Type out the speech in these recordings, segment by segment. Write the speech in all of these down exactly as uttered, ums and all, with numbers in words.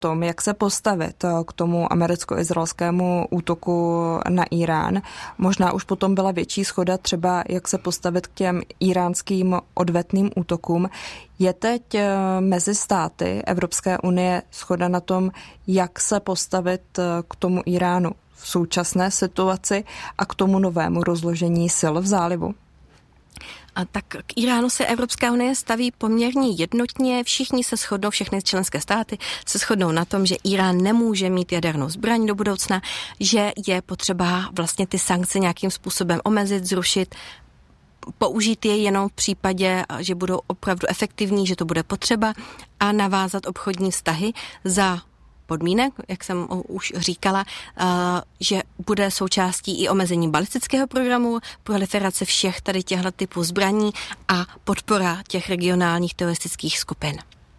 tom, jak se postavit k tomu americko-izraelskému útoku na Irán. Možná už potom byla větší shoda třeba, jak se postavit k těm iránským odvetným útokům. Je teď mezi státy Evropské unie shoda na tom, jak se postavit k tomu Iránu v současné situaci a k tomu novému rozložení sil v zálivu? A tak k Iránu se Evropská unie staví poměrně jednotně. Všichni se shodnou, všechny členské státy se shodnou na tom, že Irán nemůže mít jadernou zbraň do budoucna, že je potřeba vlastně ty sankce nějakým způsobem omezit, zrušit, použít je jenom v případě, že budou opravdu efektivní, že to bude potřeba a navázat obchodní vztahy za podmínek, jak jsem už říkala, že bude součástí i omezení balistického programu, proliferace všech tady těchto typů zbraní a podpora těch regionálních teroristických skupin.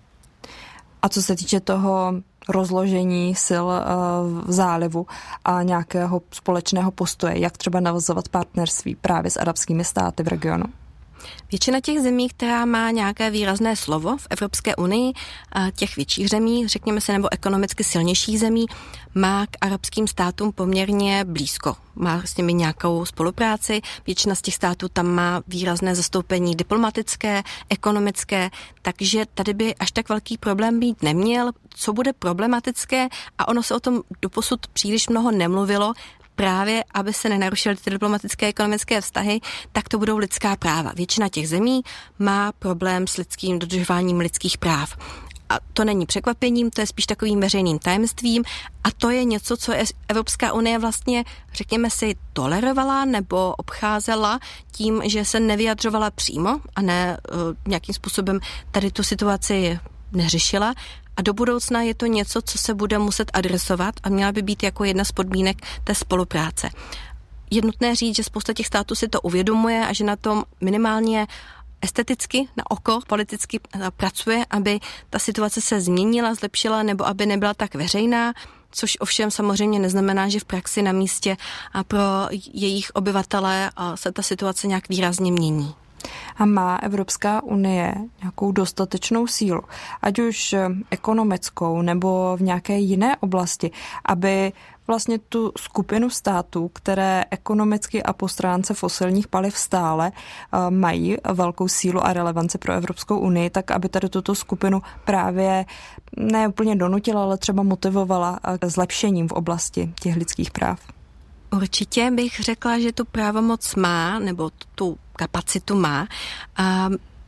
A co se týče toho rozložení sil v zálivu a nějakého společného postoje, jak třeba navazovat partnerství právě s arabskými státy v regionu? Většina těch zemí, která má nějaké výrazné slovo v Evropské unii, těch větších zemí, řekněme se, nebo ekonomicky silnějších zemí, má k arabským státům poměrně blízko. Má s nimi nějakou spolupráci. Většina z těch států tam má výrazné zastoupení diplomatické, ekonomické, takže tady by až tak velký problém být neměl. Co bude problematické, a ono se o tom doposud příliš mnoho nemluvilo, právě, aby se nenarušily ty diplomatické a ekonomické vztahy, tak to budou lidská práva. Většina těch zemí má problém s lidským dodržováním lidských práv. A to není překvapením, to je spíš takovým veřejným tajemstvím a to je něco, co Evropská unie vlastně, řekněme si, tolerovala nebo obcházela tím, že se nevyjadřovala přímo a ne uh, nějakým způsobem tady tu situaci neřešila. A do budoucna je to něco, co se bude muset adresovat a měla by být jako jedna z podmínek té spolupráce. Je nutné říct, že spousta těch států si to uvědomuje a že na tom minimálně esteticky, na oko, politicky pracuje, aby ta situace se změnila, zlepšila nebo aby nebyla tak veřejná, což ovšem samozřejmě neznamená, že v praxi na místě a pro jejich obyvatele se ta situace nějak výrazně mění. A má Evropská unie nějakou dostatečnou sílu, ať už ekonomickou nebo v nějaké jiné oblasti, aby vlastně tu skupinu států, které ekonomicky a po stránce fosilních paliv stále uh, mají velkou sílu a relevanci pro Evropskou unii, tak aby tady tuto skupinu právě ne úplně donutila, ale třeba motivovala k zlepšením v oblasti těch lidských práv? Určitě bych řekla, že tu právomoc má, nebo tu kapacitu má. A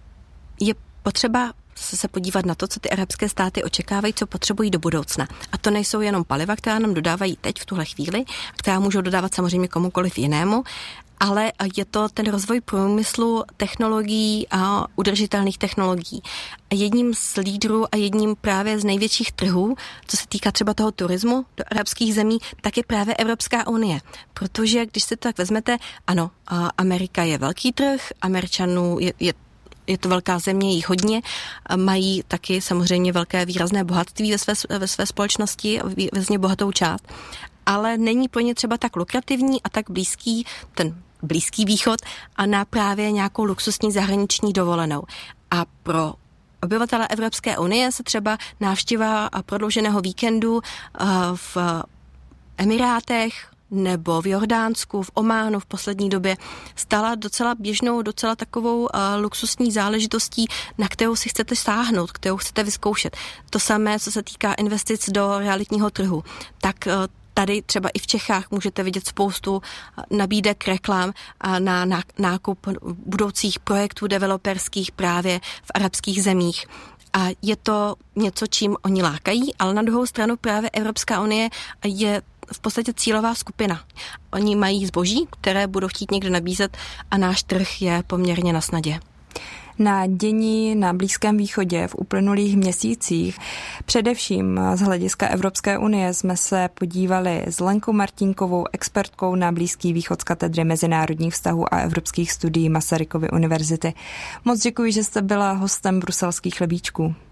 je potřeba se podívat na to, co ty arabské státy očekávají, co potřebují do budoucna. A to nejsou jenom paliva, která nám dodávají teď v tuhle chvíli, která můžou dodávat samozřejmě komukoliv jinému, ale je to ten rozvoj průmyslu, technologií a udržitelných technologií. A jedním z lídrů a jedním právě z největších trhů, co se týká třeba toho turismu do arabských zemí, tak je právě Evropská unie. Protože když si to tak vezmete, ano, Amerika je velký trh, Američanů je, je Je to velká země, jich hodně, mají taky samozřejmě velké výrazné bohatství ve své, ve své společnosti, výrazně bohatou část, ale není pro ně třeba tak lukrativní a tak blízký, ten Blízký východ a na právě nějakou luxusní zahraniční dovolenou. A pro obyvatele Evropské unie se třeba návštěva prodlouženého víkendu v Emirátech nebo v Jordánsku, v Ománu v poslední době stala docela běžnou, docela takovou uh, luxusní záležitostí, na kterou si chcete sáhnout, kterou chcete vyzkoušet. To samé, co se týká investic do realitního trhu. Tak uh, tady třeba i v Čechách můžete vidět spoustu nabídek reklam na nákup budoucích projektů developerských právě v arabských zemích. A je to něco, čím oni lákají, ale na druhou stranu právě Evropská unie je v podstatě cílová skupina. Oni mají zboží, které budou chtít někde nabízet a náš trh je poměrně na snadě. Na dění na Blízkém východě v uplynulých měsících, především z hlediska Evropské unie, jsme se podívali s Lenkou Martínkovou, expertkou na Blízký východ z katedry mezinárodních vztahů a evropských studií Masarykovy univerzity. Moc děkuji, že jste byla hostem bruselských chlebíčků.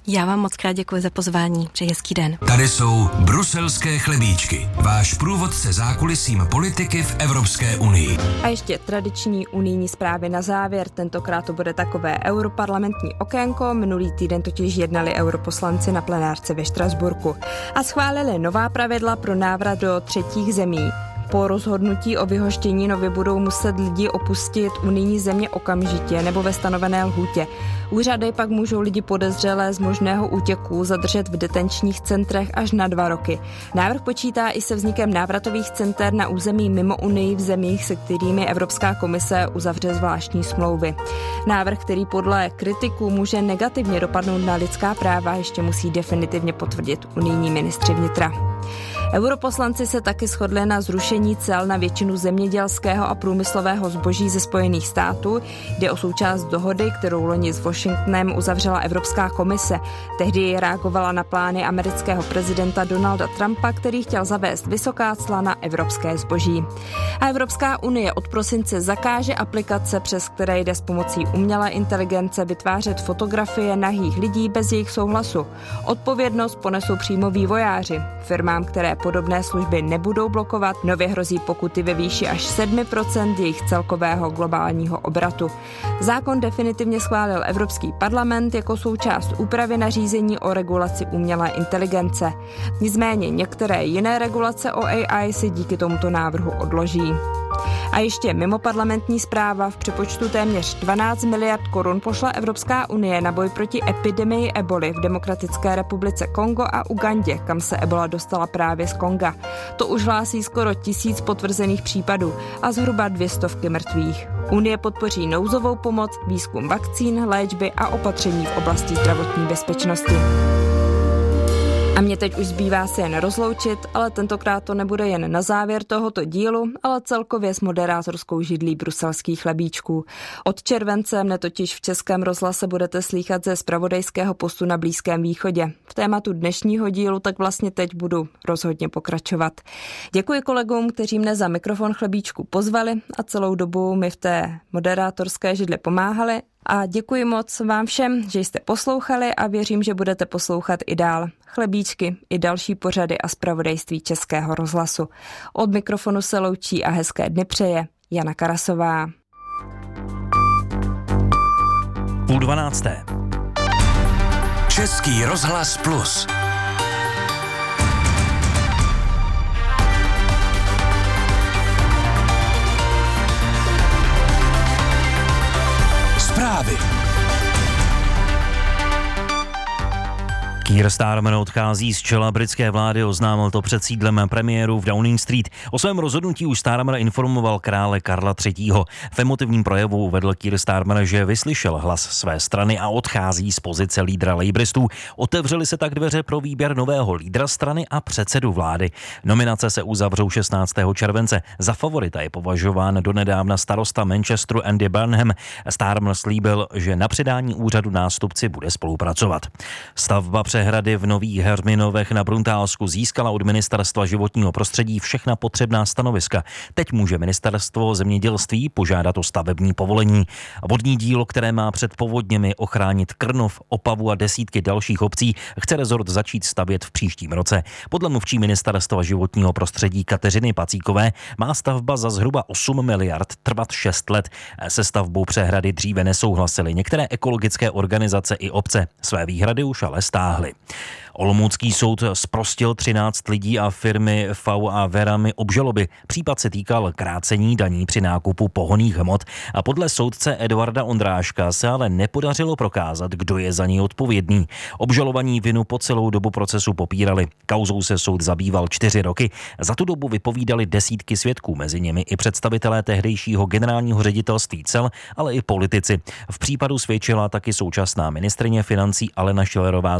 Já vám moc krát děkuji za pozvání. Přeji hezký den. Tady jsou bruselské chlebíčky. Váš průvodce zákulisím politiky v Evropské unii. A ještě tradiční unijní zprávy na závěr. Tentokrát to bude takové europarlamentní okénko. Minulý týden totiž jednali europoslanci na plenárce ve Štrasburku a schválili nová pravidla pro návrat do třetích zemí. Po rozhodnutí o vyhoštění nově budou muset lidi opustit unijní země okamžitě nebo ve stanovené lhůtě. Úřady pak můžou lidi podezřelé z možného útěku zadržet v detenčních centrech až na dva roky. Návrh počítá i se vznikem návratových center na území mimo Unii v zemích, se kterými Evropská komise uzavře zvláštní smlouvy. Návrh, který podle kritiků může negativně dopadnout na lidská práva, ještě musí definitivně potvrdit unijní ministři vnitra. Europoslanci se taky shodli na zrušení cel na většinu zemědělského a průmyslového zboží ze Spojených států. Jde o součást dohody, kterou loni s Washingtonem uzavřela Evropská komise. Tehdy reagovala na plány amerického prezidenta Donalda Trumpa, který chtěl zavést vysoká cla na evropské zboží. A Evropská unie od prosince zakáže aplikace, přes které jde s pomocí umělé inteligence vytvářet fotografie nahých lidí bez jejich souhlasu. Odpovědnost ponesou přímo vývojáři. Firmám, které podobné služby nebudou blokovat, nově hrozí pokuty ve výši až sedm procent jejich celkového globálního obratu. Zákon definitivně schválil Evropský parlament jako součást úpravy nařízení o regulaci umělé inteligence. Nicméně některé jiné regulace o A I si díky tomuto návrhu odloží. A ještě mimoparlamentní zpráva. V přepočtu téměř dvanáct miliard korun pošla Evropská unie na boj proti epidemii eboli v Demokratické republice Kongo a Ugandě, kam se ebola dostala právě z Konga. To už hlásí skoro tisíc potvrzených případů a zhruba dvě stovky mrtvých. Unie podpoří nouzovou pomoc, výzkum vakcín, léčby a opatření v oblasti zdravotní bezpečnosti. A mě teď už zbývá se jen rozloučit, ale tentokrát to nebude jen na závěr tohoto dílu, ale celkově s moderátorskou židlí bruselských chlebíčků. Od července mne totiž v Českém rozhlase budete slýchat ze zpravodajského postu na Blízkém východě. V tématu dnešního dílu tak vlastně teď budu rozhodně pokračovat. Děkuji kolegům, kteří mne za mikrofon chlebíčku pozvali a celou dobu mi v té moderátorské židli pomáhali. A děkuji moc vám všem, že jste poslouchali a věřím, že budete poslouchat i dál. Chlebíčky i další pořady a zpravodajství Českého rozhlasu. Od mikrofonu se loučí a hezké dny přeje Jana Karasová. Půl dvanácté. Český rozhlas plus. Zprávy. Keir Starmer odchází z čela britské vlády, oznámil to před sídlem premiéru v Downing Street. O svém rozhodnutí už Starmer informoval krále Karla třetího. V emotivním projevu uvedl Keir Starmer, že vyslyšel hlas své strany a odchází z pozice lídra Labouristů. Otevřely se tak dveře pro výběr nového lídra strany a předsedu vlády. Nominace se uzavřou šestnáctého července. Za favorita je považován donedávna starosta Manchesteru Andy Burnham. Starmer slíbil, že na předání úřadu nástupci bude spolupracovat. Stavba přehrady v Nových Herminovech na Bruntálsku získala od Ministerstva životního prostředí všechna potřebná stanoviska. Teď může Ministerstvo zemědělství požádat o stavební povolení. Vodní dílo, které má před povodněmi ochránit Krnov, Opavu a desítky dalších obcí, chce rezort začít stavět v příštím roce. Podle mluvčí Ministerstva životního prostředí Kateřiny Pacíkové má stavba za zhruba osm miliard trvat šest let. Se stavbou přehrady dříve nesouhlasily některé ekologické organizace i obce. Své výhrady už ale stáhly. Olomoucký soud zprostil třináct lidí a firmy V a Verami obžaloby. Případ se týkal krácení daní při nákupu pohonných hmot a podle soudce Eduarda Ondráška se ale nepodařilo prokázat, kdo je za něj odpovědný. Obžalovaní vinu po celou dobu procesu popírali. Kauzou se soud zabýval čtyři roky. Za tu dobu vypovídali desítky svědků, mezi nimi i představitelé tehdejšího generálního ředitelství cel, ale i politici. V případu svědčila taky současná ministryně financí Alena Schillerová z hnutí ANO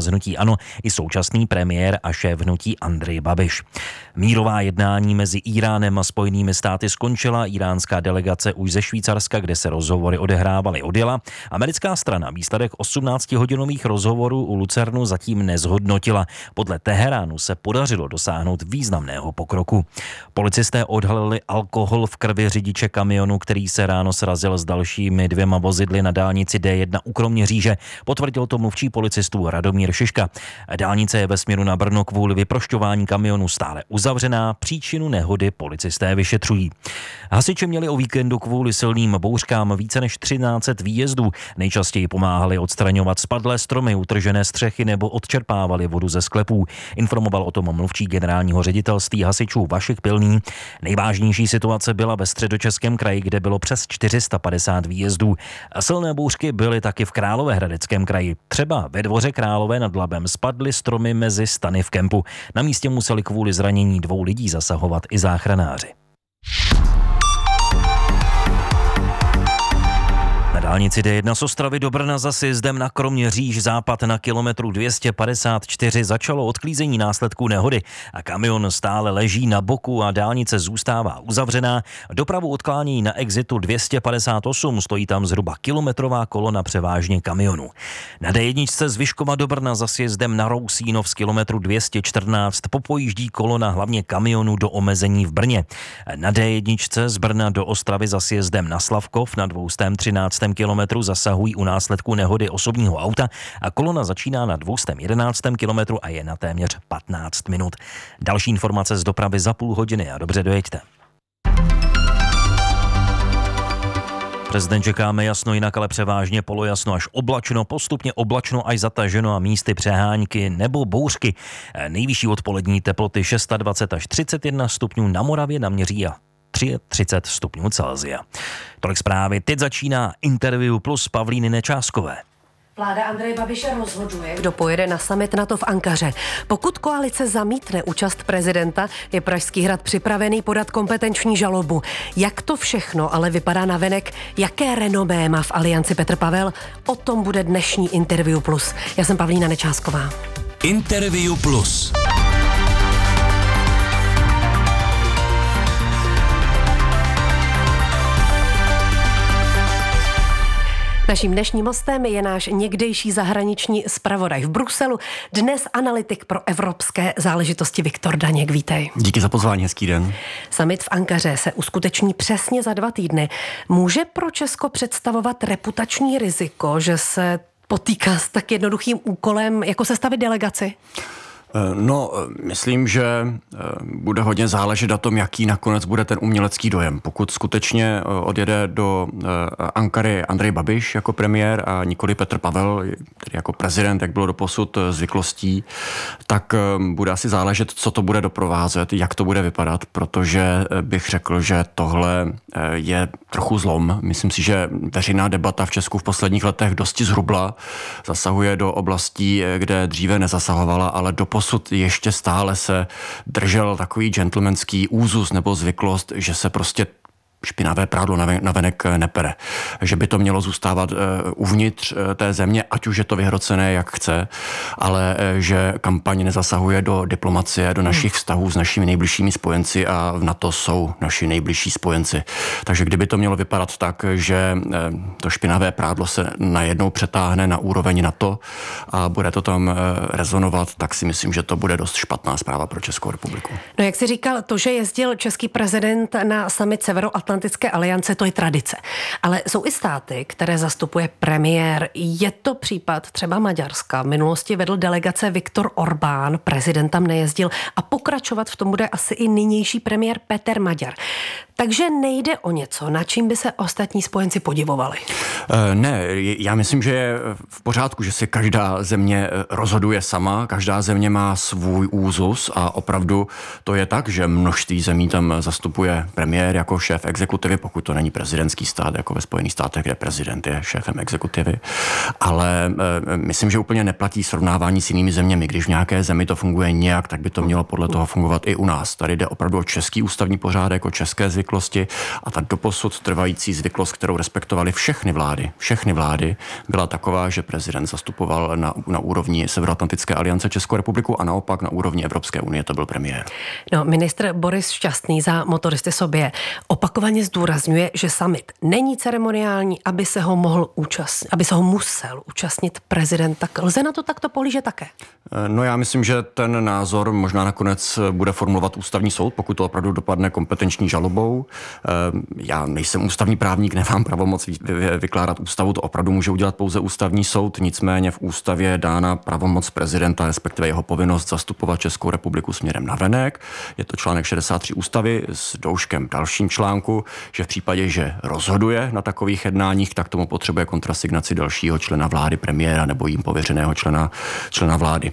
ANO i současný premiér a šéf hnutí Andrej Babiš. Mírová jednání mezi Íránem a Spojenými státy skončila, iránská delegace už ze Švýcarska, kde se rozhovory odehrávaly, odjela. Americká strana výsledek osmnáctihodinových rozhovorů u Lucernu zatím nezhodnotila. Podle Teheránu se podařilo dosáhnout významného pokroku. Policisté odhalili alkohol v krvi řidiče kamionu, který se ráno srazil s dalšími dvěma vozidly na dálnici D jedna u Kroměříže. Potvrdil to mluvčí policistů Radomír Šiška. Dálnice je ve směru na Brno kvůli vyprošťování kamionu stále uzavřená. Příčinu nehody policisté vyšetřují. Hasiči měli o víkendu kvůli silným bouřkám více než třináct set výjezdů. Nejčastěji pomáhali odstraňovat spadlé stromy, utržené střechy nebo odčerpávali vodu ze sklepů. Informoval o tom mluvčí generálního ředitelství hasičů Vašek Pilný. Nejvážnější situace byla ve Středočeském kraji, kde bylo přes čtyři sta padesát výjezdů. Silné bouřky byly taky v Královéhradeckém kraji. Třeba ve Dvoře Králové nad Labem spadly stromy mezi stany v kempu. Na místě museli kvůli zranění dvou lidí zasahovat i záchranáři. Na dálnici D jedna z Ostravy do Brna za sjezdem na Kroměříž západ na kilometru dvě stě padesát čtyři začalo odklízení následků nehody a kamion stále leží na boku a dálnice zůstává uzavřená. Dopravu odklání na exitu dvě stě padesát osm, stojí tam zhruba kilometrová kolona převážně kamionů. Na D jedna z Vyškova do Brna za sjezdem na Rousínov z kilometru dvě stě čtrnáct popojíždí kolona hlavně kamionů do omezení v Brně. Na D jedna z Brna do Ostravy za sjezdem na Slavkov na dvě stě třináct kilometru zasahují u následku nehody osobního auta a kolona začíná na dvě stě jedenáct kilometru a je na téměř patnáct minut. Další informace z dopravy za půl hodiny a dobře dojeďte. Prezident čekáme jasno, jinak ale převážně polojasno až oblačno, postupně oblačno až zataženo a místy přehánky nebo bouřky. Nejvyšší odpolední teploty dvacet šest až třicet jedna stupňů, na Moravě naměří a třicet stupňů Celsia. Tolik zprávy, teď začíná Interview plus Pavlíny Nečáskové. Vláda Andreje Babiše rozhoduje, kdo pojede na summit NATO v Ankaře. Pokud koalice zamítne účast prezidenta, je Pražský hrad připravený podat kompetenční žalobu. Jak to všechno ale vypadá navenek, jaké renomé má v alianci Petr Pavel, o tom bude dnešní Interview plus. Já jsem Pavlína Nečásková. Interview plus. Naším dnešním hostem je náš někdejší zahraniční zpravodaj v Bruselu, dnes analytik pro evropské záležitosti Viktor Daněk. Vítej. Díky za pozvání, hezký den. Summit v Ankaře se uskuteční přesně za dva týdny. Může pro Česko představovat reputační riziko, že se potýká s tak jednoduchým úkolem, jako sestavit delegaci? No, myslím, že bude hodně záležet na tom, jaký nakonec bude ten umělecký dojem. Pokud skutečně odjede do Ankary Andrej Babiš jako premiér a nikoli Petr Pavel, tedy jako prezident, jak bylo doposud zvyklostí, tak bude asi záležet, co to bude doprovázet, jak to bude vypadat, protože bych řekl, že tohle je trochu zlom. Myslím si, že veřejná debata v Česku v posledních letech dosti zhrubla, zasahuje do oblastí, kde dříve nezasahovala, ale doposud ještě stále se držel takový gentlemanský úzus nebo zvyklost, že se prostě špinavé prádlo navenek nepere. Že by to mělo zůstávat uvnitř té země, ať už je to vyhrocené, jak chce, ale že kampaň nezasahuje do diplomacie, do našich vztahů s našimi nejbližšími spojenci a v NATO jsou naši nejbližší spojenci. Takže kdyby to mělo vypadat tak, že to špinavé prádlo se najednou přetáhne na úroveň NATO a bude to tam rezonovat, tak si myslím, že to bude dost špatná zpráva pro Českou republiku. No, jak jsi říkal, to, že jezdil český prezident na summit Severoatlantické aliance, to je tradice. Ale jsou i státy, které zastupuje premiér. Je to případ třeba Maďarska. V minulosti vedl delegace Viktor Orbán, prezident tam nejezdil a pokračovat v tom bude asi i nynější premiér Petr Maďar. Takže nejde o něco, na čím by se ostatní spojenci podivovali. Ne, já myslím, že je v pořádku, že si každá země rozhoduje sama, každá země má svůj úzus a opravdu to je tak, že množství zemí tam zastupuje premiér jako šéf exekutivy, pokud to není prezidentský stát, jako ve Spojených státech, kde prezident je šéfem exekutivy. Ale e, myslím, že úplně neplatí srovnávání s jinými zeměmi. Když v nějaké zemi to funguje nějak, tak by to mělo podle toho fungovat i u nás. Tady jde opravdu o český ústavní pořádek, o české zvyklosti a ta doposud trvající zvyklost, kterou respektovali všechny vlády, všechny vlády, byla taková, že prezident zastupoval na, na úrovni Severoatlantické aliance Českou republiku a naopak na úrovni Evropské unie to byl premiér. No, ministr Boris Šťastný za Motoristy sobě opakovaně zdůrazňuje, že summit není ceremoniální, aby se ho mohl účastnit, aby se ho musel účastnit prezident. Tak lze na to takto pohlížet také? No já myslím, že ten názor možná nakonec bude formulovat ústavní soud, pokud to opravdu dopadne kompetenční žalobou. Já nejsem ústavní právník, nemám pravomoc vykládat ústavu, to opravdu může udělat pouze ústavní soud, nicméně v ústavě je dána pravomoc prezidenta, respektive jeho povinnost zastupovat Českou republiku směrem navenek. Je to článek šedesát tři ústavy s douškem dalším článku, že v případě, že rozhoduje na takových jednáních, tak tomu potřebuje kontrasignaci dalšího člena vlády, premiéra nebo jím pověřeného člena, člena vlády.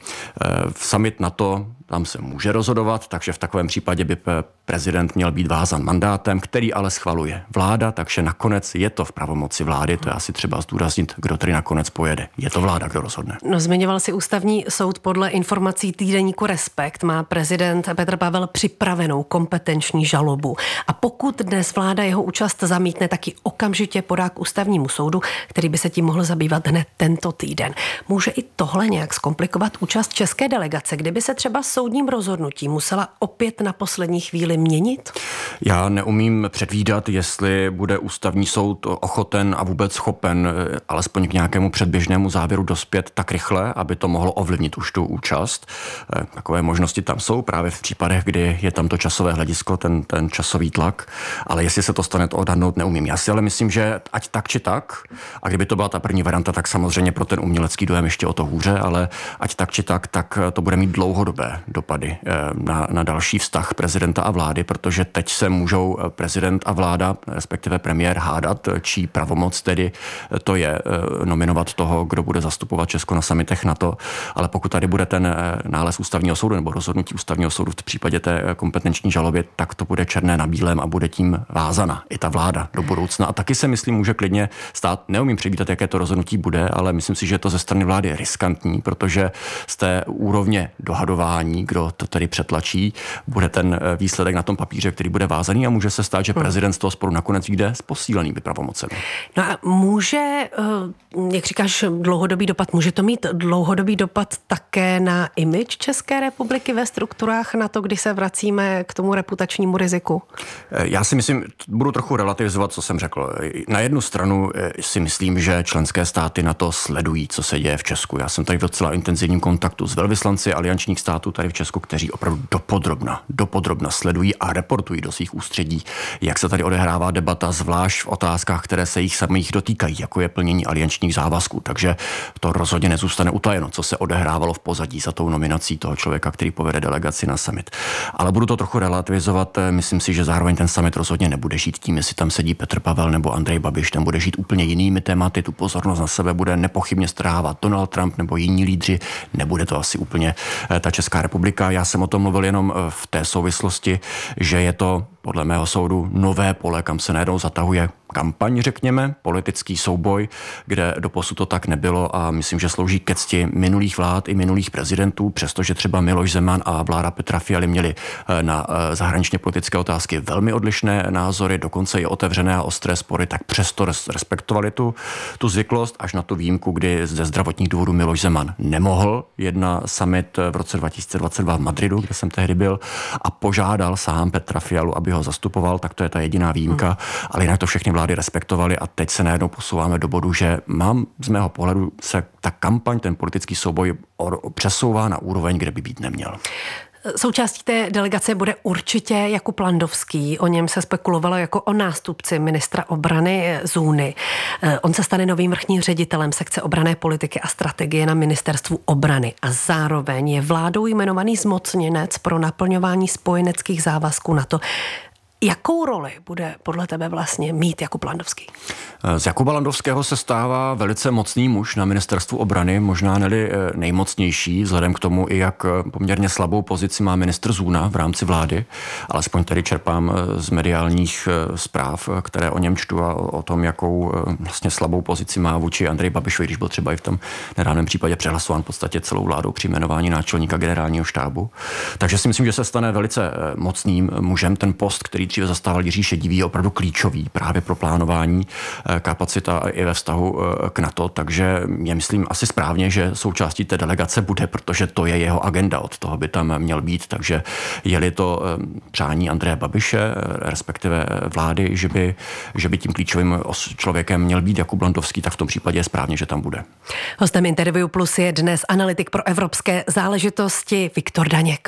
V summit NATO tam se může rozhodovat, takže v takovém případě by prezident měl být vázan mandátem, který ale schvaluje vláda, takže nakonec je to v pravomoci vlády, to je asi třeba zdůraznit, kdo tedy nakonec pojede. Je to vláda, kdo rozhodne. No, zmiňoval si ústavní soud. Podle informací týdeníku Respekt má prezident Petr Pavel připravenou kompetenční žalobu. A pokud dnes vláda jeho účast zamítne, taky okamžitě podá k ústavnímu soudu, který by se tím mohl zabývat hned tento týden. Může i tohle nějak zkomplikovat účast české delegace, kdyby se třeba soudním rozhodnutím musela opět na poslední chvíli měnit? Já neumím předvídat, jestli bude ústavní soud ochoten a vůbec schopen alespoň k nějakému předběžnému závěru dospět tak rychle, aby to mohlo ovlivnit už tu účast. Takové možnosti tam jsou právě v případech, kdy je tam to časové hledisko, ten, ten časový tlak, ale jestli se to stane, to odhadnout neumím. Já si ale myslím, že ať tak či tak, a kdyby to byla ta první varianta, tak samozřejmě pro ten umělecký dojem ještě o to hůře, ale ať tak či tak, tak to bude mít dlouhodobé dopady na, na další vztah prezidenta a vlády, protože teď se můžou prezident a vláda, respektive premiér, hádat, čí pravomoc tedy to je nominovat toho, kdo bude zastupovat Česko na summitech NATO, ale pokud tady bude ten nález ústavního soudu nebo rozhodnutí ústavního soudu v případě té kompetenční žaloby, tak to bude černé na bílém a bude tím vázana i ta vláda do budoucna. A taky se myslím, může klidně stát, neumím předvídat, jaké to rozhodnutí bude, ale myslím si, že je to ze strany vlády riskantní, protože z té úrovně dohadování, kdo to tedy přetlačí, bude ten výsledek na tom papíře, který bude vázaný a může se stát, že prezident z toho sporu nakonec vyjde s posílenými pravomocemi. No a může, jak říkáš, dlouhodobý dopad, může to mít dlouhodobý dopad také na image České republiky ve strukturách na to, když se vracíme k tomu reputačnímu riziku? Já si myslím, budu trochu relativizovat, co jsem řekl. Na jednu stranu si myslím, že členské státy na to sledují, co se děje v Česku. Já jsem tady v docela intenzivním kontaktu s velvyslanci aliančních států tady v Česku, kteří opravdu dopodrobna, dopodrobna sledují a reportují do svých ústředí, jak se tady odehrává debata, zvlášť v otázkách, které se jich samých dotýkají, jako je plnění aliančních závazků. Takže to rozhodně nezůstane utajeno, co se odehrávalo v pozadí za tou nominací toho člověka, který povede delegaci na summit. Ale budu to trochu relativizovat. Myslím si, že zároveň ten summit rozhodně nebude žít tím, jestli tam sedí Petr Pavel nebo Andrej Babiš, ten bude žít úplně jinými tématy, tu pozornost na sebe bude nepochybně strávat Donald Trump nebo jiní lídři. Nebude to asi úplně ta Česká republika. Já jsem o tom mluvil jenom v té souvislosti, že je to podle mého soudu nové pole, kam se najednou zatahuje kampaň, řekněme, politický souboj, kde doposud to tak nebylo a myslím, že slouží ke cti minulých vlád i minulých prezidentů, přestože třeba Miloš Zeman a vláda Petra Fialy měli na zahraničně politické otázky velmi odlišné názory, dokonce i otevřené a ostré spory, tak přesto respektovali tu, tu zvyklost až na tu výjimku, kdy ze zdravotních důvodů Miloš Zeman nemohl jet na summit v roce dva tisíce dvacet dva v Madridu, kde jsem tehdy byl, a požádal sám Petra Fialu, aby ho zastupoval, tak to je ta jediná výjimka, hmm. ale jinak to všechny vlády respektovali a teď se najednou posouváme do bodu, že mám z mého pohledu se ta kampaň, ten politický souboj přesouvá na úroveň, kde by být neměl. Součástí té delegace bude určitě Jakub Landovský. O něm se spekulovalo jako o nástupci ministra obrany Zůny. On se stane novým vrchním ředitelem sekce obranné politiky a strategie na ministerstvu obrany a zároveň je vládou jmenovaný zmocněnec pro naplňování spojeneckých závazků NATO. Jakou roli bude podle tebe vlastně mít Jakub Landovský? Z Jakuba Landovského se stává velice mocný muž na ministerstvu obrany, možná neli nejmocnější, vzhledem k tomu, i jak poměrně slabou pozici má ministr Zůna v rámci vlády, alespoň tady čerpám z mediálních zpráv, které o něm čtu a o tom, jakou vlastně slabou pozici má vůči Andreji Babišovi, když byl třeba i v tom nedávném případě přehlasován v podstatě celou vládou při jmenování náčelníka generálního štábu. Takže si myslím, že se stane velice mocným mužem. Ten post, který dříve zastával Jiří Šedivý, je opravdu klíčový právě pro plánování kapacita i ve vztahu k NATO, takže je myslím asi správně, že součástí té delegace bude, protože to je jeho agenda, od toho by tam měl být, takže je-li to přání Andreje Babiše, respektive vlády, že by, že by tím klíčovým člověkem měl být Jakub Landovský, tak v tom případě je správně, že tam bude. Hostem Interview Plus je dnes analytik pro evropské záležitosti Viktor Daněk.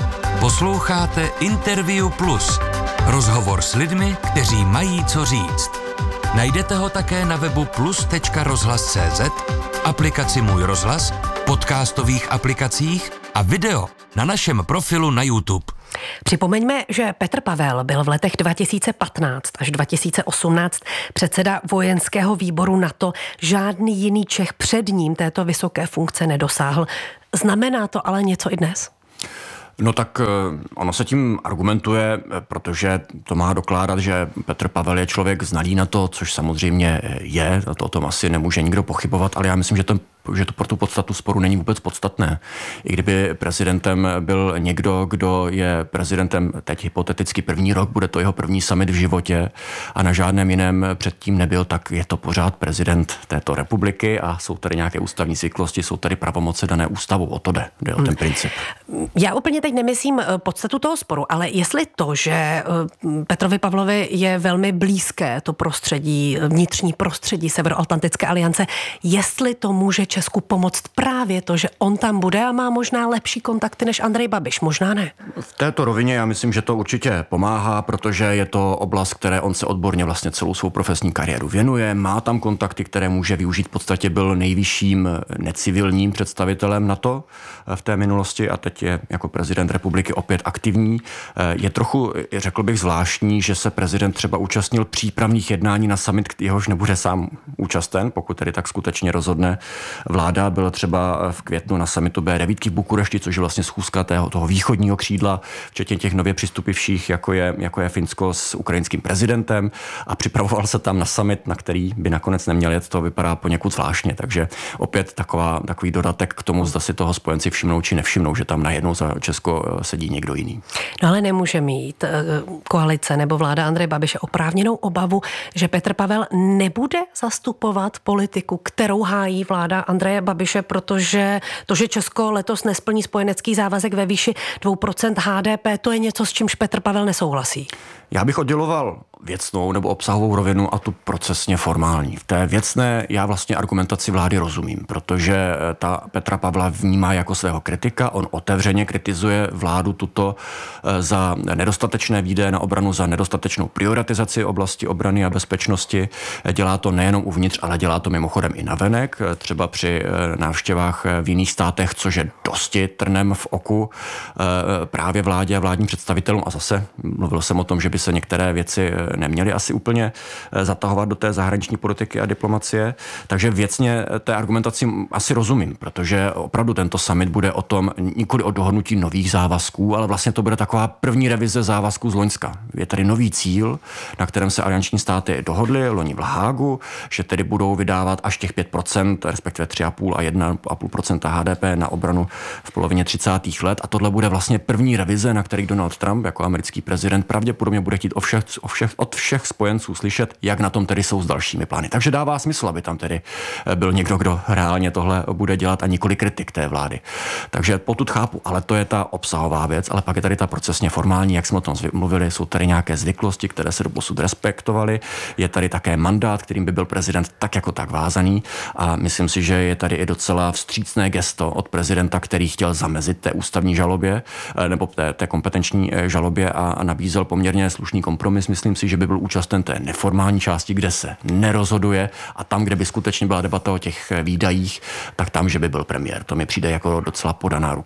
Posloucháte Interview Plus. Rozhovor s lidmi, kteří mají co říct. Najdete ho také na webu plus tečka rozhlas tečka cé zet, aplikaci Můj rozhlas, podcastových aplikacích a video na našem profilu na YouTube. Připomeňme, že Petr Pavel byl v letech dva tisíce patnáct až dva tisíce osmnáct předseda vojenského výboru NATO. Žádný jiný Čech před ním této vysoké funkce nedosáhl. Znamená to ale něco i dnes? No tak ono se tím argumentuje, protože to má dokládat, že Petr Pavel je člověk znalý na to, což samozřejmě je, to o tom asi nemůže nikdo pochybovat, ale já myslím, že to že to pro tu podstatu sporu není vůbec podstatné. I kdyby prezidentem byl někdo, kdo je prezidentem teď hypoteticky první rok, bude to jeho první summit v životě a na žádném jiném předtím nebyl, tak je to pořád prezident této republiky a jsou tady nějaké ústavní zvyklosti, jsou tady pravomoci dané ústavou, o to jde, jde o ten princip. Já úplně teď nemyslím podstatu toho sporu, ale jestli to, že Petrovi Pavlovi je velmi blízké to prostředí, vnitřní prostředí Severoatlantické aliance, jestli to může Česku pomoct právě to, že on tam bude a má možná lepší kontakty než Andrej Babiš, možná ne. V této rovině já myslím, že to určitě pomáhá, protože je to oblast, které on se odborně vlastně celou svou profesní kariéru věnuje, má tam kontakty, které může využít, v podstatě byl nejvyšším necivilním představitelem NATO v té minulosti a teď je jako prezident republiky opět aktivní. Je trochu, řekl bych, zvláštní, že se prezident třeba účastnil přípravných jednání na summit, jehož nebude sám účasten, pokud tedy tak skutečně rozhodne vláda. Byla třeba v květnu na summitu bé devět v Bukurešti, což je vlastně schůzka toho, toho východního křídla, včetně těch nově přistupivších, jako je, jako je Finsko s ukrajinským prezidentem a připravoval se tam na summit, na který by nakonec neměl jet. To vypadá poněkud zvláštně, takže opět taková, takový dodatek k tomu, zda si toho spojenci všimnou či nevšimnou, že tam najednou za Česko sedí někdo jiný. No ale nemůže mít koalice nebo vláda Andreje Babiše oprávněnou obavu, že Petr Pavel nebude zastupovat politiku, kterou hájí vláda Andreje Babiše, protože to, že Česko letos nesplní spojenecký závazek ve výši dvě procenta há dé pé, to je něco, s čímž Petr Pavel nesouhlasí. Já bych odděloval věcnou nebo obsahovou rovinu a tu procesně formální. V té věcné já vlastně argumentaci vlády rozumím, protože ta Petra Pavla vnímá jako svého kritika, on otevřeně kritizuje vládu tuto za nedostatečné výdaje na obranu, za nedostatečnou prioritizaci oblasti obrany a bezpečnosti. Dělá to nejenom uvnitř, ale dělá to mimochodem i navenek, třeba při návštěvách v jiných státech, což je dosti trnem v oku právě vládě a vládním představitelům. A zase mluvil jsem o tom, že by se některé věci neměli asi úplně zatahovat do té zahraniční politiky a diplomacie. Takže věcně té argumentaci asi rozumím, protože opravdu tento summit bude o tom nikoli o dohodnutí nových závazků, ale vlastně to bude taková první revize závazků z loňska. Je tady nový cíl, na kterém se alianční státy dohodly loni v Hágu, že tedy budou vydávat až těch pět procent, respektive tři celá pět a jedna celá pět procenta há dé pé na obranu v polovině třicátých let. A tohle bude vlastně první revize, na který Donald Trump jako americký prezident pravděpodobně bude chtít o všech, o všech, od všech spojenců slyšet, jak na tom tedy jsou s dalšími plány. Takže dává smysl, aby tam tedy byl někdo, kdo reálně tohle bude dělat a nikoli kritik té vlády. Takže potud chápu, ale to je ta obsahová věc, ale pak je tady ta procesně formální, jak jsme o tom mluvili, jsou tady nějaké zvyklosti, které se doposud respektovaly, je tady také mandát, kterým by byl prezident tak jako tak vázaný a myslím si, že je tady i docela vstřícné gesto od prezidenta, který chtěl zamezit té ústavní žalobě nebo té, té kompetenční žalobě a, a nabízel poměrně slušný kompromis. Myslím si, že by byl účasten té neformální části, kde se nerozhoduje a tam, kde by skutečně byla debata o těch výdajích, tak tam, že by byl premiér. To mi přijde jako docela podaná ruka.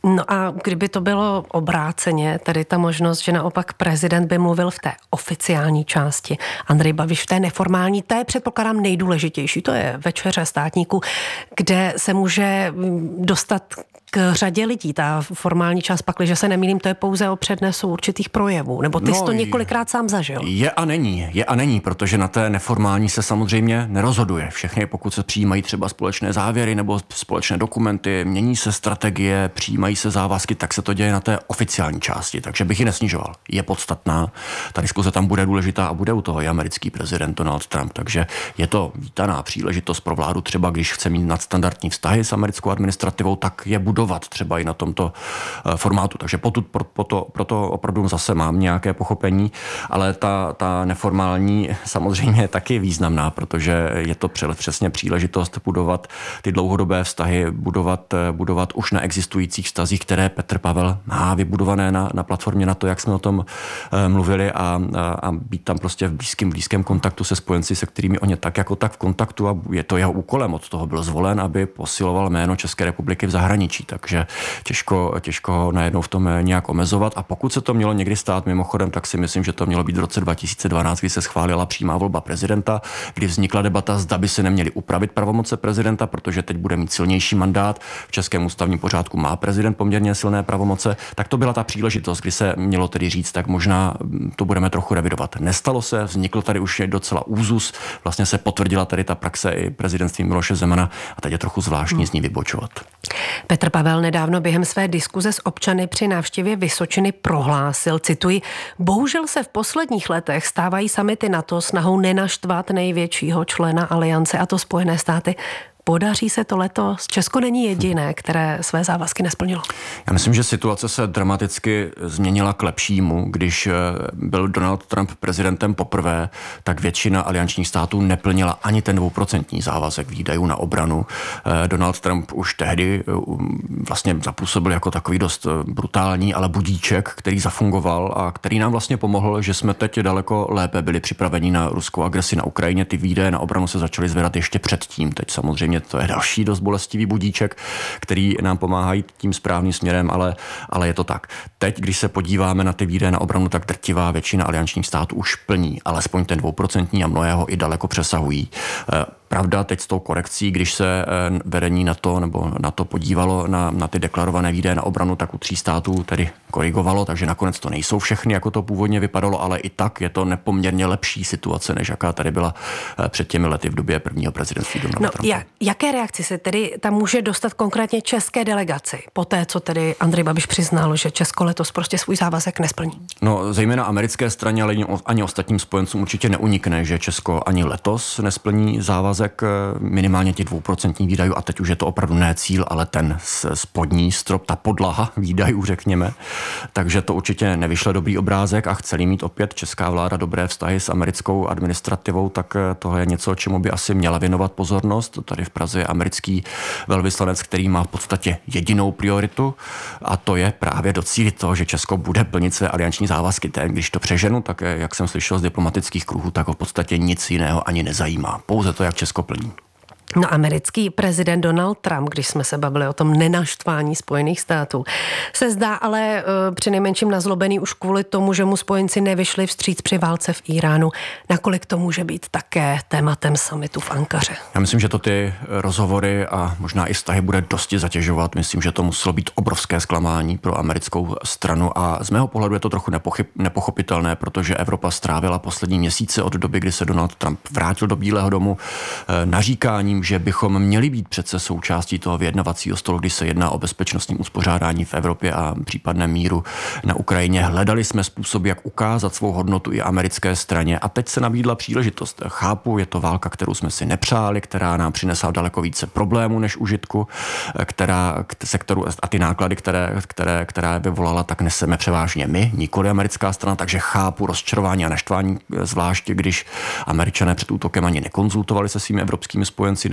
No a kdyby to bylo obráceně, tedy ta možnost, že naopak prezident by mluvil v té oficiální části, Andrej Babiš v té neformální, to je předpokládám nejdůležitější, to je večeře státníků, kde se může dostat k řadě lidí. Ta formální část, pakliže se nemýlím, to je pouze o přednesu určitých projevů. Nebo ty no, jsi to několikrát sám zažil. Je a není, je a není, protože na té neformální se samozřejmě nerozhoduje. Všechny, pokud se přijímají třeba společné závěry nebo společné dokumenty, mění se strategie, přijímají se závazky, tak se to děje na té oficiální části. Takže bych ji nesnižoval. Je podstatná. Ta diskuze tam bude důležitá a bude u toho i americký prezident Donald Trump. Takže je to vítaná příležitost pro vládu, třeba když chce mít nadstandardní vztahy s americkou administrativou, tak je budovat třeba i na tomto formátu. Takže potud, pro, pro to, proto opravdu zase mám nějaké pochopení, ale ta, ta neformální samozřejmě je taky významná, protože je to přesně příležitost budovat ty dlouhodobé vztahy, budovat, budovat už na existujících vztazích, které Petr Pavel má vybudované na, na platformě na to, jak jsme o tom mluvili a, a, a být tam prostě v blízkém, blízkém kontaktu se spojenci, se kterými on je tak jako tak v kontaktu a je to jeho úkolem, od toho byl zvolen, aby posiloval jméno České republiky v zahraničí. Takže těžko, těžko ho najednou v tom nějak omezovat. A pokud se to mělo někdy stát mimochodem, tak si myslím, že to mělo být v roce dva tisíce dvanáct, kdy se schválila přímá volba prezidenta, kdy vznikla debata, zda by se neměly upravit pravomoce prezidenta, protože teď bude mít silnější mandát. V českém ústavním pořádku má prezident poměrně silné pravomoce. Tak to byla ta příležitost, kdy se mělo tedy říct, tak možná to budeme trochu revidovat. Nestalo se, vznikl tady už docela úzus, vlastně se potvrdila tady ta praxe i prezidentství Miloše Zemana a teď je trochu zvláštní z ní vybočovat. Petr Pavel nedávno během své diskuze s občany při návštěvě Vysočiny prohlásil, cituji, bohužel se v posledních letech stávají samity NATO snahou nenaštvat největšího člena aliance, a to Spojené státy. Podaří se to letos? Česko není jediné, které své závazky nesplnilo. Já myslím, že situace se dramaticky změnila k lepšímu. Když byl Donald Trump prezidentem poprvé, tak většina aliančních států neplnila ani ten dvouprocentní závazek výdajů na obranu. Donald Trump už tehdy vlastně zapůsobil jako takový dost brutální, ale budíček, který zafungoval a který nám vlastně pomohl, že jsme teď daleko lépe byli připraveni na ruskou agresi na Ukrajině. Ty výdaje na obranu se začaly zvedat ještě předtím. Teď samozřejmě to je další dost bolestivý budíček, který nám pomáhá jít tím správným směrem, ale, ale je to tak. Teď, když se podíváme na ty výdaje na obranu, tak drtivá většina aliančních států už plní, alespoň ten dvouprocentní a mnohého i daleko přesahují. Pravda, teď s tou korekcí, když se vedení NATO nebo NATO podívalo na, na ty deklarované výdaje na obranu, tak u tří států tedy korigovalo, takže nakonec to nejsou všechny, jako to původně vypadalo, ale i tak je to nepoměrně lepší situace, než jaká tady byla před těmi lety v době prvního prezidentství Donalda no, Trumpa. Jak, jaké reakci se tedy tam může dostat konkrétně české delegaci, po té, co tedy Andrej Babiš přiznal, že Česko letos prostě svůj závazek nesplní? No, zejména americké straně, ale ani ostatním spojencům určitě neunikne, že Česko ani letos nesplní závazek minimálně těch dvouprocentních výdajů a teď už je to opravdu ne cíl, ale ten spodní strop, ta podlaha výdajů, řekněme. Takže to určitě nevyšle dobrý obrázek a chce mít opět česká vláda dobré vztahy s americkou administrativou, tak to je něco, čemu by asi měla věnovat pozornost. Tady v Praze je americký velvyslanec, který má v podstatě jedinou prioritu a to je právě docílit toho, že Česko bude plnit své alianční závazky. Ten, když to přeženu, tak jak jsem slyšel z diplomatických kruhů, tak ho v podstatě nic jiného ani nezajímá. Pouze to, jak Česko plní. No, americký prezident Donald Trump, když jsme se bavili o tom nenaštvání Spojených států, se zdá ale e, přinejmenším nazlobený už kvůli tomu, že mu spojenci nevyšli vstříc při válce v Iránu. Nakolik to může být také tématem summitu v Ankaře? Já myslím, že to ty rozhovory a možná i vztahy bude dosti zatěžovat. Myslím, že to muselo být obrovské zklamání pro americkou stranu a z mého pohledu je to trochu nepochyb, nepochopitelné, protože Evropa strávila poslední měsíce od doby, kdy se Donald Trump vrátil do Bílého domu e, naříkáním, že bychom měli být přece součástí toho vyjednavacího stolu, když se jedná o bezpečnostním uspořádání v Evropě a případné míru na Ukrajině. Hledali jsme způsob, jak ukázat svou hodnotu i americké straně a teď se nabídla příležitost. Chápu, je to válka, kterou jsme si nepřáli, která nám přinesla daleko více problémů než užitku, která, se kterou, a ty náklady, které, které, které vyvolala, tak neseme převážně my, nikoli americká strana, takže chápu rozčarování a naštvání, zvláště když Američané před útokem ani nekonzultovali se svými evropskými spojenci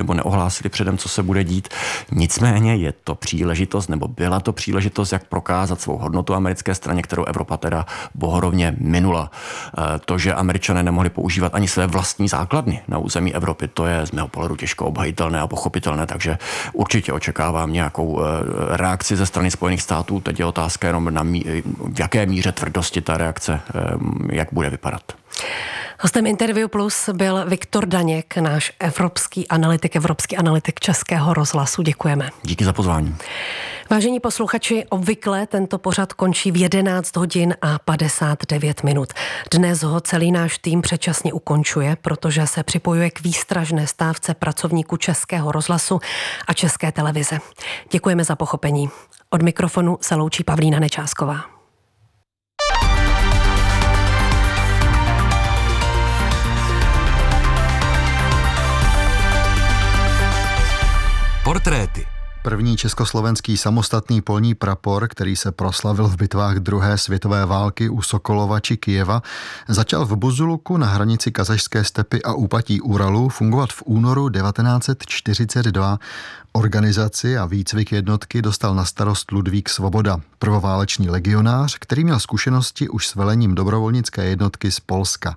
nebo neohlásili předem, co se bude dít. Nicméně je to příležitost, nebo byla to příležitost, jak prokázat svou hodnotu americké straně, kterou Evropa teda bohorovně minula. To, že Američané nemohli používat ani své vlastní základny na území Evropy, to je z mého pohledu těžko obhajitelné a pochopitelné, takže určitě očekávám nějakou reakci ze strany Spojených států. Teď je otázka jenom na mí, v jaké míře tvrdosti ta reakce, jak bude vypadat. Hostem Interview Plus byl Viktor Daněk, náš evropský analytik, evropský analytik Českého rozhlasu. Děkujeme. Díky za pozvání. Vážení posluchači, obvykle tento pořad končí v jedenáct hodin a padesát devět minut. Dnes ho celý náš tým předčasně ukončuje, protože se připojuje k výstražné stávce pracovníků Českého rozhlasu a České televize. Děkujeme za pochopení. Od mikrofonu se loučí Pavlína Nečásková. Portréty. První československý samostatný polní prapor, který se proslavil v bitvách druhé světové války u Sokolova či Kyjeva, začal v Buzuluku na hranici kazašské stepy a úpatí Uralu fungovat v únoru devatenáct set čtyřicet dva. Organizaci a výcvik jednotky dostal na starost Ludvík Svoboda, prvoválečný legionář, který měl zkušenosti už s velením dobrovolnické jednotky z Polska.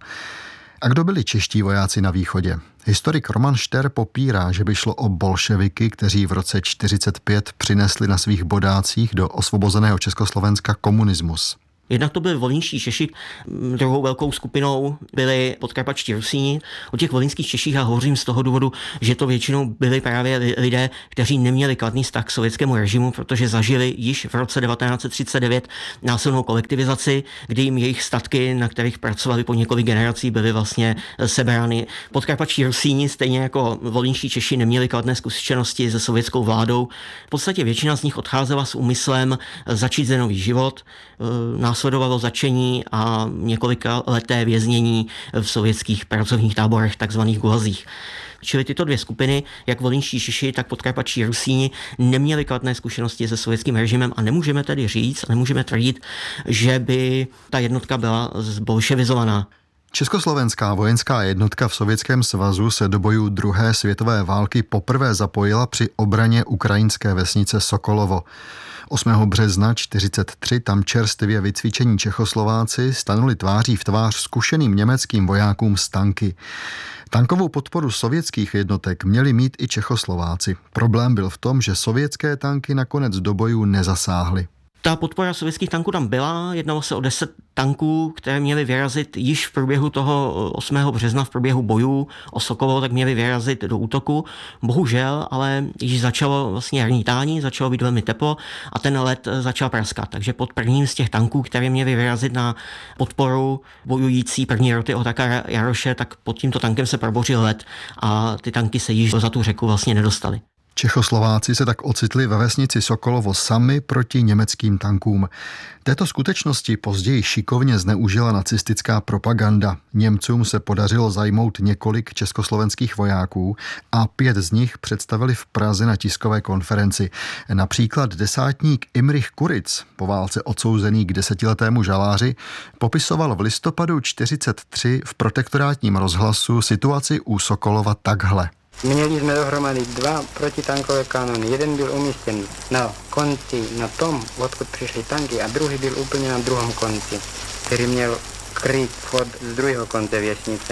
A kdo byli čeští vojáci na východě? Historik Roman Šter popírá, že by šlo o bolševiky, kteří v roce čtyřicet pět přinesli na svých bodácích do osvobozeného Československa komunismus. Jednak to byli volyňští Češi, druhou velkou skupinou byli podkarpatští Rusíni. O těch volyňských Češích já hovořím z toho důvodu, že to většinou byli právě lidé, kteří neměli kladný vztah k sovětskému režimu, protože zažili již v roce devatenáct set třicet devět násilnou kolektivizaci, kdy jim jejich statky, na kterých pracovali po několik generací, byly vlastně sebrány. Podkarpatští Rusíni, stejně jako volyňští Češi, neměli kladné zkušenosti se sovětskou vládou. V podstatě většina z nich odcházela s úmyslem začít zde nový život. Následovalo zatčení a několika leté věznění v sovětských pracovních táborech, takzvaných gulazích. Čili tyto dvě skupiny, jak volyňští Češi, tak podkarpatští Rusíni, neměli kladné zkušenosti se sovětským režimem a nemůžeme tedy říct, a nemůžeme tvrdit, že by ta jednotka byla zbolševizovaná. Československá vojenská jednotka v Sovětském svazu se do bojů druhé světové války poprvé zapojila při obraně ukrajinské vesnice Sokolovo. osmého března čtyřicet tři tam čerstvě vycvičení Čechoslováci stanuli tváří v tvář zkušeným německým vojákům z tanky. Tankovou podporu sovětských jednotek měli mít i Čechoslováci. Problém byl v tom, že sovětské tanky nakonec do bojů nezasáhly. Ta podpora sovětských tanků tam byla, jednalo se o deset tanků, které měly vyrazit již v průběhu toho osmého března, v průběhu bojů o Sokolovo, tak měly vyrazit do útoku. Bohužel, ale již začalo vlastně jarní tání, začalo být velmi teplo a ten led začal praskat. Takže pod prvním z těch tanků, které měly vyrazit na podporu bojující první roty Otakara Jaroše, tak pod tímto tankem se probořil led a ty tanky se již za tu řeku vlastně nedostaly. Čechoslováci se tak ocitli ve vesnici Sokolovo sami proti německým tankům. Této skutečnosti později šikovně zneužila nacistická propaganda. Němcům se podařilo zajmout několik československých vojáků a pět z nich představili v Praze na tiskové konferenci. Například desátník Imrich Kuric, po válce odsouzený k desetiletému žaláři, popisoval v listopadu čtyřicet tři v protektorátním rozhlasu situaci u Sokolova takhle. Měli jsme dohromady dva protitankové kanony. Jeden byl umístěn na konci, na tom, odkud přišly tanky, a druhý byl úplně na druhém konci, který měl kryt vchod z druhého konce věsnice.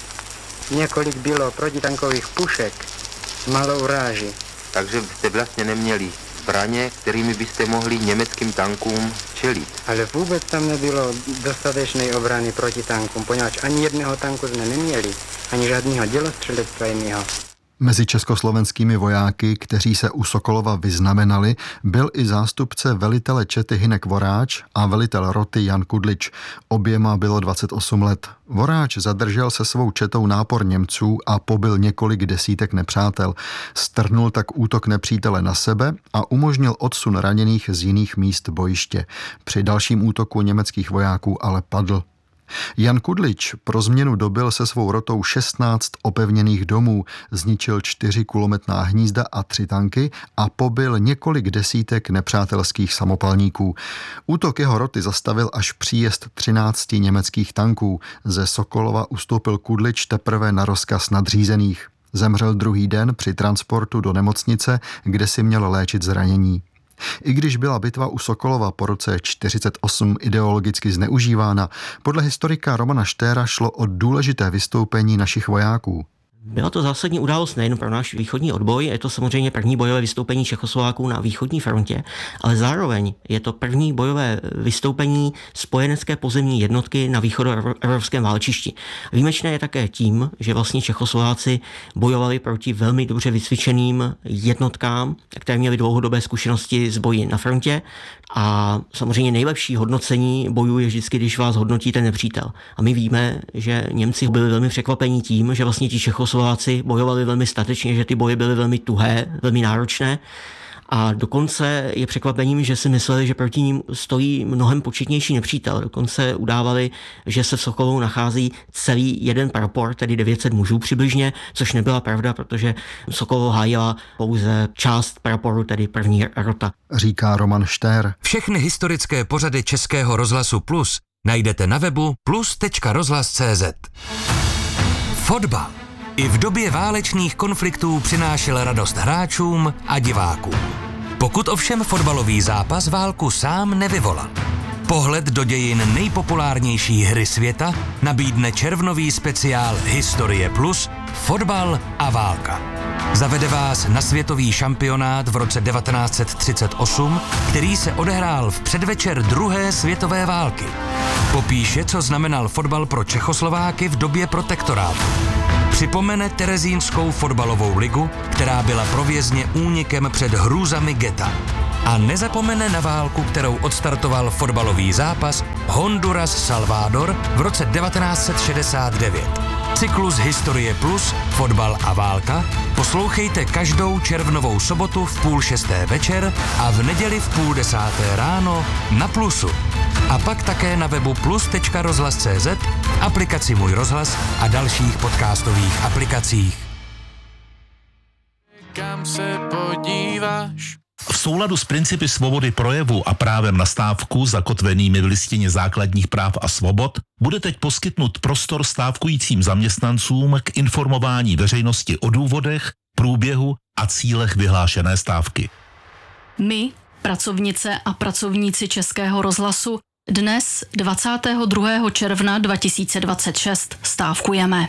Několik bylo protitankových pušek s malou ráží. Takže jste vlastně neměli zbraně, kterými byste mohli německým tankům čelit. Ale vůbec tam nebylo dostatečné obrany proti tankům, poněvadž ani jedného tanku jsme neměli, ani žádného dělostřelectva jiného. Mezi československými vojáky, kteří se u Sokolova vyznamenali, byl i zástupce velitele čety Hynek Voráč a velitel roty Jan Kudlič. Oběma bylo dvacet osm let. Voráč zadržel se svou četou nápor Němců a pobil několik desítek nepřátel. Strhnul tak útok nepřítele na sebe a umožnil odsun raněných z jiných míst bojiště. Při dalším útoku německých vojáků ale padl. Jan Kudlič pro změnu dobil se svou rotou šestnáct opevněných domů, zničil čtyři kulometná hnízda a tři tanky a pobil několik desítek nepřátelských samopalníků. Útok jeho roty zastavil až příjezd třinácti německých tanků. Ze Sokolova ustoupil Kudlič teprve na rozkaz nadřízených. Zemřel druhý den při transportu do nemocnice, kde si měl léčit zranění. I když byla bitva u Sokolova po roce čtyřicet osm ideologicky zneužívána, podle historika Romana Štéra šlo o důležité vystoupení našich vojáků. Byla to zásadní událost nejen pro náš východní odboj, je to samozřejmě první bojové vystoupení Čechoslováků na východní frontě, ale zároveň je to první bojové vystoupení spojenecké pozemní jednotky na východoevropském válčišti. Výjimečné je také tím, že vlastně Čechoslováci bojovali proti velmi dobře vycvičeným jednotkám, které měly dlouhodobé zkušenosti z boji na frontě, a samozřejmě nejlepší hodnocení bojů je vždycky, když vás hodnotí ten nepřítel. A my víme, že Němci byli velmi překvapení tím, že vlastně ti Čechoslováci bojovali velmi statečně, že ty boje byly velmi tuhé, velmi náročné. A dokonce je překvapením, že si mysleli, že proti ním stojí mnohem početnější nepřítel. Dokonce udávali, že se v Sokolovu nachází celý jeden prapor, tedy devět set mužů přibližně, což nebyla pravda, protože Sokolovo hájila pouze část praporu, tedy první rota. Říká Roman Štér. Všechny historické pořady Českého rozhlasu Plus najdete na webu plus tečka rozhlas tečka cé zet. Fotbal i v době válečných konfliktů přinášel radost hráčům a divákům. Pokud ovšem fotbalový zápas válku sám nevyvolal. Pohled do dějin nejpopulárnější hry světa nabídne červnový speciál Historie plus, fotbal a válka. Zavede vás na světový šampionát v roce devatenáct set třicet osm, který se odehrál v předvečer druhé světové války. Popíše, co znamenal fotbal pro Čechoslováky v době protektorátu. Připomene terezínskou fotbalovou ligu, která byla pro vězně únikem před hrůzami geta. A nezapomene na válku, kterou odstartoval fotbalový zápas Honduras-Salvador v roce devatenáct set šedesát devět. Cyklus Historie plus, fotbal a válka poslouchejte každou červnovou sobotu v půl šesté večer a v neděli v půl desáté ráno na Plusu. A pak také na webu plus tečka rozhlas tečka cé zet, aplikaci Můj rozhlas a dalších podcastových aplikacích. Kam se podíváš? V souladu s principy svobody projevu a právem na stávku zakotvenými v listině základních práv a svobod bude teď poskytnut prostor stávkujícím zaměstnancům k informování veřejnosti o důvodech, průběhu a cílech vyhlášené stávky. My, pracovnice a pracovníci Českého rozhlasu, dnes dvacátého druhého června dva tisíce dvacet šest stávkujeme.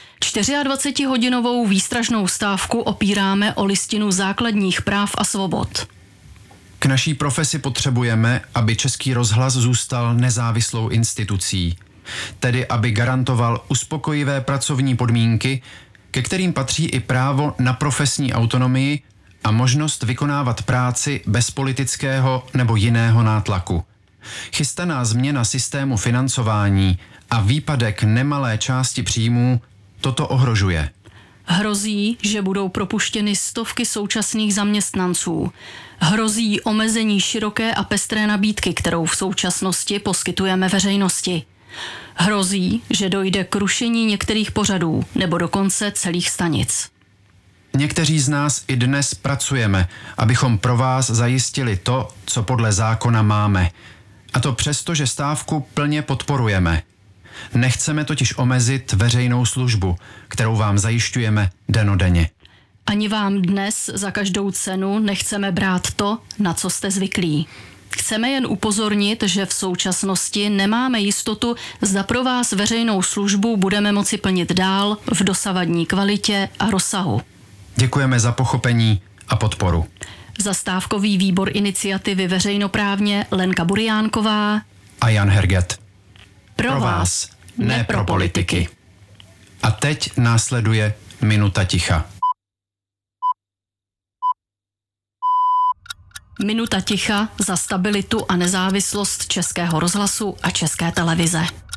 dvacetihodinovou výstražnou stávku opíráme o listinu základních práv a svobod. K naší profesi potřebujeme, aby Český rozhlas zůstal nezávislou institucí, tedy aby garantoval uspokojivé pracovní podmínky, ke kterým patří i právo na profesní autonomii a možnost vykonávat práci bez politického nebo jiného nátlaku. Chystaná změna systému financování a výpadek nemalé části příjmů toto ohrožuje. Hrozí, že budou propuštěny stovky současných zaměstnanců. Hrozí omezení široké a pestré nabídky, kterou v současnosti poskytujeme veřejnosti. Hrozí, že dojde k rušení některých pořadů nebo dokonce celých stanic. Někteří z nás i dnes pracujeme, abychom pro vás zajistili to, co podle zákona máme. A to přesto, že stávku plně podporujeme. Nechceme totiž omezit veřejnou službu, kterou vám zajišťujeme dennodenně. Ani vám dnes za každou cenu nechceme brát to, na co jste zvyklí. Chceme jen upozornit, že v současnosti nemáme jistotu, zda pro vás veřejnou službu budeme moci plnit dál v dosavadní kvalitě a rozsahu. Děkujeme za pochopení a podporu. Za stávkový výbor iniciativy veřejnoprávně Lenka Buriánková a Jan Herget. Pro, pro vás, ne pro politiky. A teď následuje minuta ticha. Minuta ticha za stabilitu a nezávislost Českého rozhlasu a České televize.